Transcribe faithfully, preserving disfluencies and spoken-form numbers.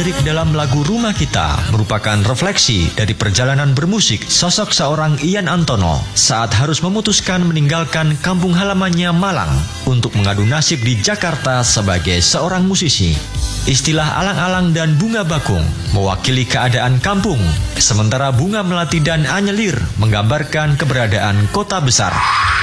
lirik dalam lagu Rumah Kita merupakan refleksi dari perjalanan bermusik sosok seorang Ian Antono saat harus memutuskan meninggalkan kampung halamannya Malang untuk mengadu nasib di Jakarta sebagai seorang musisi. Istilah alang-alang dan bunga bakung mewakili keadaan kampung, sementara bunga melati dan anyelir menggambarkan keberadaan kota besar.